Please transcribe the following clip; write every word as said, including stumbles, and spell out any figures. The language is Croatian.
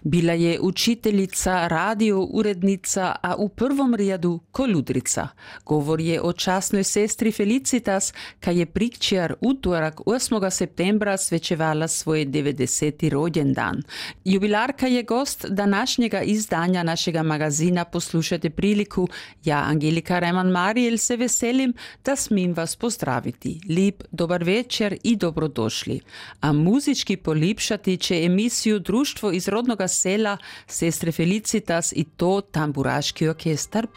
Bila je učiteljica, radio urednica, a u prvom redu koludrica. Govor je o časnoj sestri Felicitas, kaj je prikčer utorak osmega septembra svečevala svoj devetdeseti rođendan. Jubilarka je gost današnjega izdanja našega magazina. Poslušajte priliku. Ja, Angelika Reman-Marijel, se veselim, da smim vas pozdraviti. Lep, dobar večer i dobrodošli. A muzički polipšati će emisiju Društvo iz rodnoga sela sestre Felicitas i to tamburaški orkestar